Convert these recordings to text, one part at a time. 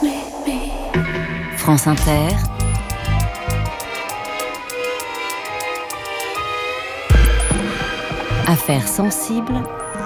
France Inter. Affaires sensibles.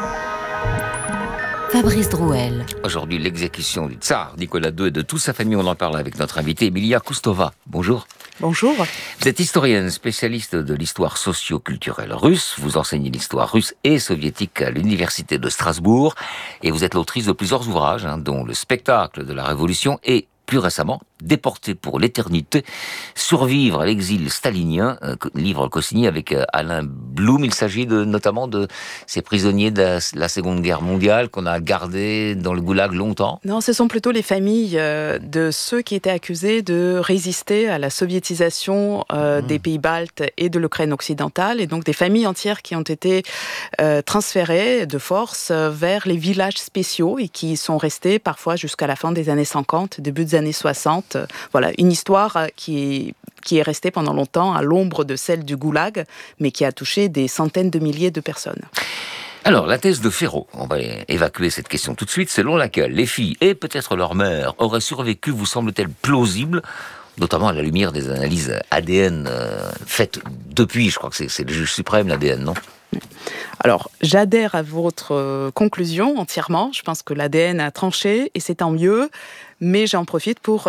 Fabrice Drouel. Aujourd'hui, l'exécution du tsar Nicolas II et de toute sa famille, on en parle avec notre invitée Emilia Koustova. Bonjour. Bonjour. Vous êtes historienne, spécialiste de l'histoire socio-culturelle russe. Vous enseignez l'histoire russe et soviétique à l'université de Strasbourg. Et vous êtes l'autrice de plusieurs ouvrages, dont Le spectacle de la Révolution et, plus récemment, Déporté pour l'éternité, survivre à l'exil stalinien, livre co-signé avec Alain Blum. Il s'agit notamment de ces prisonniers de la Seconde Guerre mondiale qu'on a gardés dans le goulag longtemps. Non, ce sont plutôt les familles de ceux qui étaient accusés de résister à la soviétisation des pays baltes et de l'Ukraine occidentale, et donc des familles entières qui ont été transférées de force vers les villages spéciaux et qui sont restés parfois jusqu'à la fin des années 50, début des années 60. Voilà, une histoire qui est restée pendant longtemps à l'ombre de celle du goulag, mais qui a touché des centaines de milliers de personnes. Alors, la thèse de Ferro, on va évacuer cette question tout de suite, selon laquelle les filles et peut-être leur mère auraient survécu, vous semble-t-elle plausible, notamment à la lumière des analyses ADN faites depuis, je crois que c'est le juge suprême, l'ADN, non ? Alors, j'adhère à votre conclusion entièrement. Je pense que l'ADN a tranché et c'est tant mieux. Mais j'en profite pour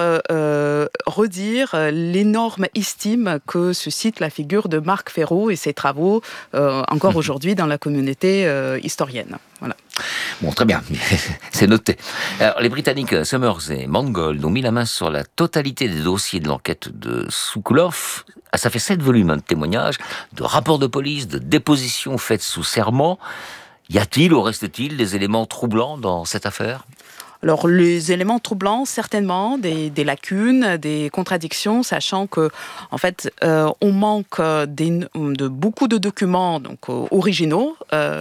redire l'énorme estime que suscite la figure de Marc Ferro et ses travaux encore aujourd'hui dans la communauté historienne. Voilà. Bon, très bien, c'est noté. Alors, les Britanniques Summers et Mangold ont mis la main sur la totalité des dossiers de l'enquête de Soukoulov. Ça fait 7 volumes de témoignages, de rapports de police, de dépositions faites sous serment. Y a-t-il ou reste-t-il des éléments troublants dans cette affaire ? Alors, les éléments troublants, certainement, des lacunes, des contradictions, sachant que, en fait, on manque de beaucoup de documents donc originaux.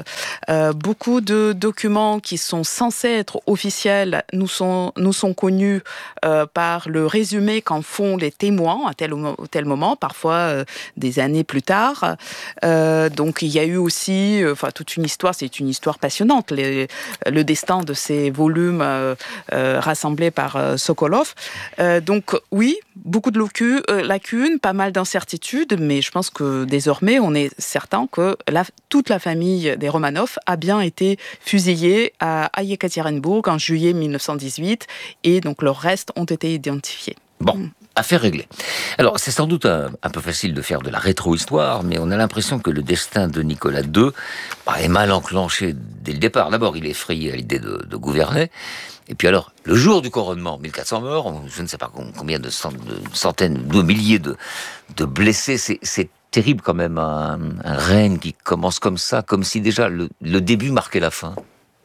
Beaucoup de documents qui sont censés être officiels nous sont connus par le résumé qu'en font les témoins à tel ou tel moment, parfois des années plus tard. Donc, il y a eu aussi toute une histoire, c'est une histoire passionnante, le destin de ces volumes rassemblés par Sokolov. Donc oui, beaucoup de lacunes, pas mal d'incertitudes, mais je pense que désormais, on est certain que toute la famille des Romanov a bien été fusillée à Yekaterinbourg en juillet 1918, et donc leurs restes ont été identifiés. Bon, affaire réglée. Alors, c'est sans doute un peu facile de faire de la rétro-histoire, mais on a l'impression que le destin de Nicolas II est mal enclenché dès le départ. D'abord, il est effrayé à l'idée de gouverner. Et puis alors, le jour du couronnement, 1400 morts, je ne sais pas combien de centaines, de milliers de blessés, c'est terrible quand même, un règne qui commence comme ça, comme si déjà le début marquait la fin.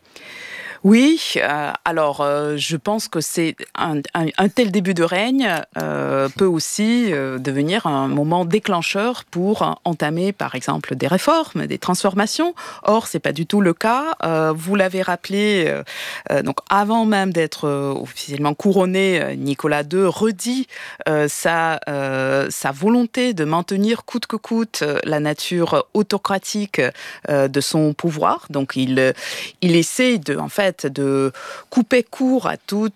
Oui, alors je pense que c'est un tel début de règne peut aussi devenir un moment déclencheur pour entamer, par exemple, des réformes, des transformations. Or, c'est pas du tout le cas. Vous l'avez rappelé, donc avant même d'être officiellement couronné, Nicolas II redit sa volonté de maintenir coûte que coûte la nature autocratique de son pouvoir. Donc, il essaie de couper court à tout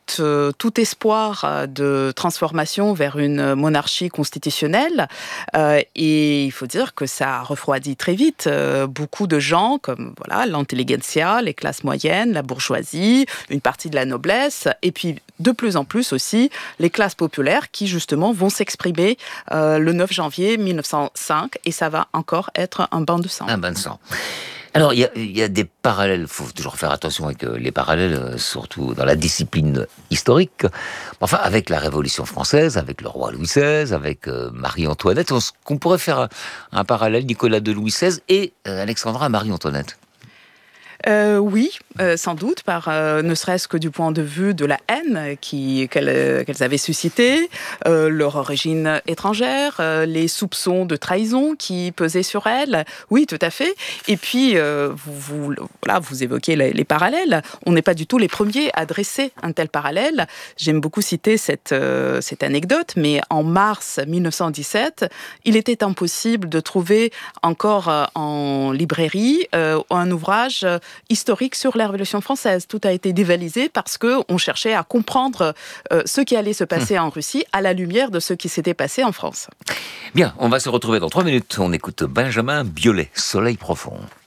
espoir de transformation vers une monarchie constitutionnelle. Et il faut dire que ça refroidit très vite beaucoup de gens, comme l'intelligentsia, les classes moyennes, la bourgeoisie, une partie de la noblesse, et puis de plus en plus aussi les classes populaires qui justement vont s'exprimer le 9 janvier 1905, et ça va encore être un bain de sang. Un bain de sang. Alors, il y a des parallèles, il faut toujours faire attention avec les parallèles, surtout dans la discipline historique. Enfin, avec la Révolution française, avec le roi Louis XVI, avec Marie-Antoinette, qu'on pourrait faire un parallèle Nicolas II Louis XVI et Alexandra Marie-Antoinette. Oui, sans doute, ne serait-ce que du point de vue de la haine qu'elles avaient suscité, leur origine étrangère, les soupçons de trahison qui pesaient sur elles. Oui, tout à fait. Et puis, vous évoquez les parallèles. On n'est pas du tout les premiers à dresser un tel parallèle. J'aime beaucoup citer cette anecdote, mais en mars 1917, il était impossible de trouver encore en librairie un ouvrage historique sur la Révolution française. Tout a été dévalisé parce qu'on cherchait à comprendre ce qui allait se passer en Russie à la lumière de ce qui s'était passé en France. Bien, on va se retrouver dans 3 minutes. On écoute Benjamin Biolay, Soleil profond.